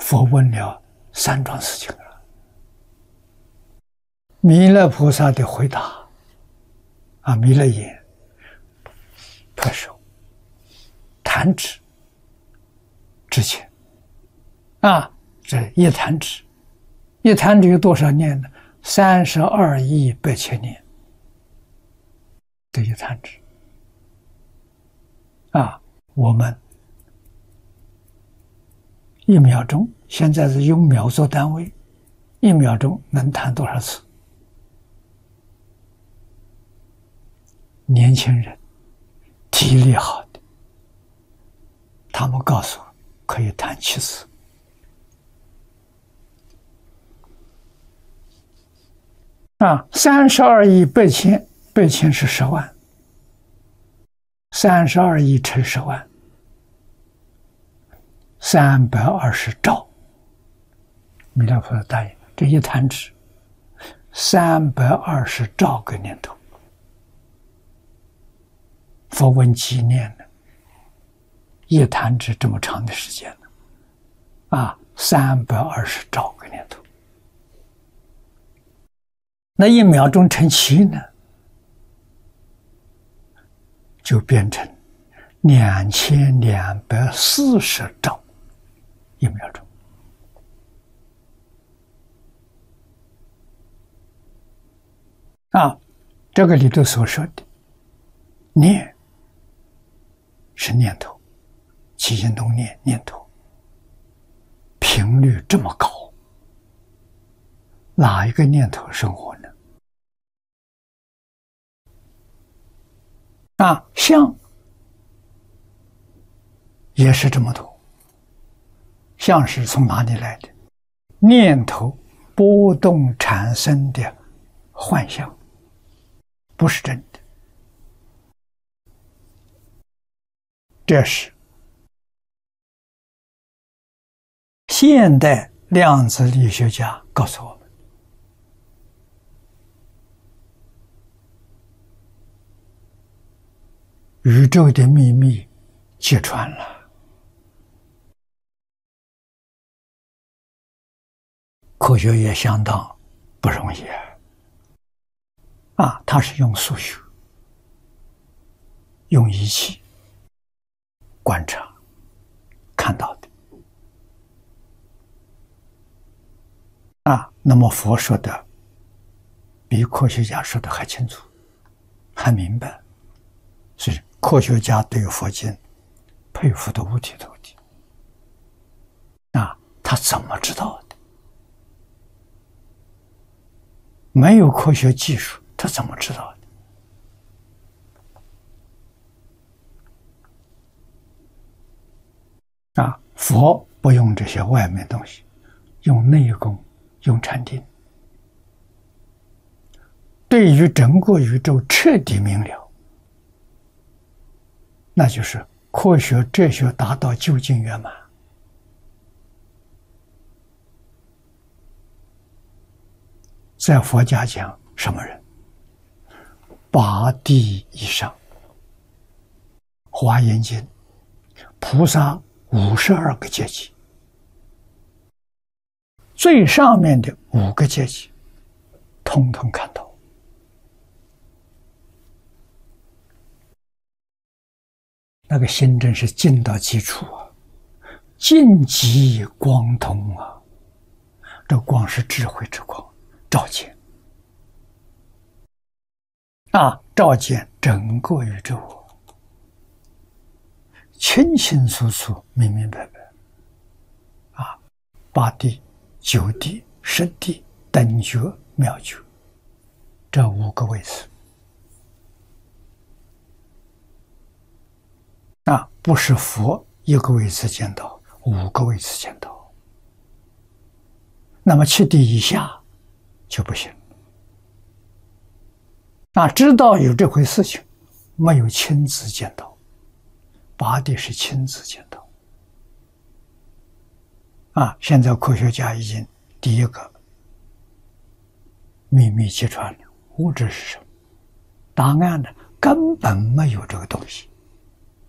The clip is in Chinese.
佛问了三桩事情了。弥勒菩萨的回答弥勒言：拍手，弹指之前这一弹指，一弹指有多少年呢？32亿8千年。这一弹指我们1秒钟，现在是用秒做单位，1秒钟能弹多少次？年轻人体力好的，他们告诉我可以弹7次。32亿8千，8千是10万，32亿乘10万，320兆。弥勒菩萨答应，这一弹指320兆个年头。佛问纪念呢，一弹指这么长的时间呢，320兆个年头。那1秒钟乘7呢，就变成2240兆1秒钟。这个里头所说的念是念头，起心动念，念头频率这么高，哪一个念头生活呢？相也是这么多。相是从哪里来的？念头波动产生的幻象，不是真的。这是现代量子力学家告诉我们。宇宙的秘密揭穿了，科学也相当不容易它是用数学，用仪器观察看到的那么佛说的比科学家说的还清楚，还明白，所以科学家对佛经佩服的五体投地他怎么知道的？没有科学技术，他怎么知道的？佛不用这些外面东西，用内功，用禅定，对于整个宇宙彻底明了，那就是科学哲学达到究竟圆满。在佛家讲什么人？8地以上，华严经菩萨52个阶级，最上面的5个阶级通通看到。那个心真是进到基础尽极光通这光是智慧之光，照见照见整个宇宙，清清楚楚，明明白白8地、9地、10地、等觉、妙觉，这5个位置不是佛1个位置见到，5个位置见到，那么7地以下就不行。知道有这回事情，没有亲自见到，8地是亲自见到现在科学家已经第一个秘密揭穿了，物质是什么？答案呢？根本没有这个东西。